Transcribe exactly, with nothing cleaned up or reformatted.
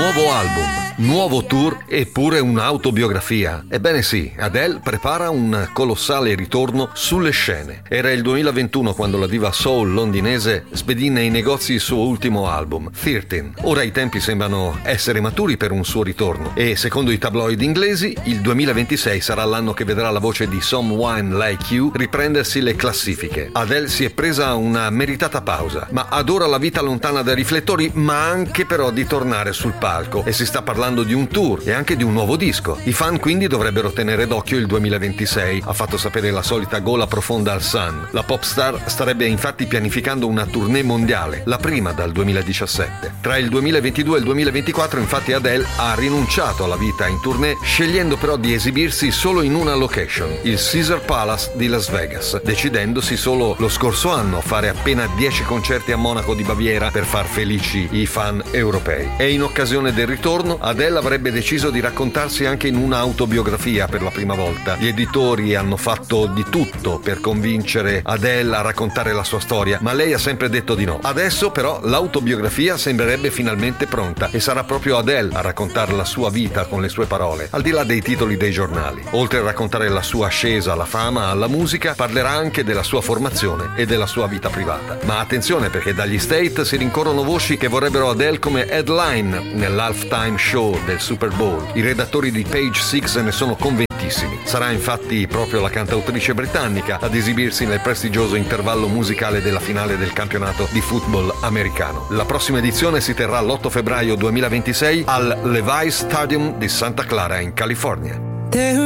Nuovo album, nuovo tour e pure un'autobiografia. Ebbene sì, Adele prepara un colossale ritorno sulle scene. Era il duemilaventuno quando la diva soul londinese spedì nei negozi il suo ultimo album, tredici. Ora i tempi sembrano essere maturi per un suo ritorno e secondo i tabloid inglesi il duemilaventisei sarà l'anno che vedrà la voce di Someone Like You riprendersi le classifiche. Adele si è presa una meritata pausa, ma adora la vita lontana dai riflettori, ma anche però di tornare sul palco, e si sta parlando di un tour e anche di un nuovo disco. I fan quindi dovrebbero tenere d'occhio il duemilaventisei, ha fatto sapere la solita gola profonda al Sun. La pop star starebbe infatti pianificando una tournée mondiale, la prima dal duemiladiciassette. Tra il duemilaventidue e il duemilaventiquattro infatti Adele ha rinunciato alla vita in tournée, scegliendo però di esibirsi solo in una location, il Caesars Palace di Las Vegas, decidendosi solo lo scorso anno a fare appena dieci concerti a Monaco di Baviera per far felici i fan europei. E in occasione del ritorno Adele avrebbe deciso di raccontarsi anche in un'autobiografia per la prima volta. Gli editori hanno fatto di tutto per convincere Adele a raccontare la sua storia, ma lei ha sempre detto di no. Adesso però l'autobiografia sembrerebbe finalmente pronta e sarà proprio Adele a raccontare la sua vita con le sue parole, al di là dei titoli dei giornali. Oltre a raccontare la sua ascesa alla fama, alla musica, parlerà anche della sua formazione e della sua vita privata. Ma attenzione, perché dagli States si rincorrono voci che vorrebbero Adele come headline nell'halftime show del Super Bowl. I redattori di Page Six ne sono convintissimi. Sarà infatti proprio la cantautrice britannica ad esibirsi nel prestigioso intervallo musicale della finale del campionato di football americano. La prossima edizione si terrà l'otto febbraio duemilaventisei al Levi's Stadium di Santa Clara in California.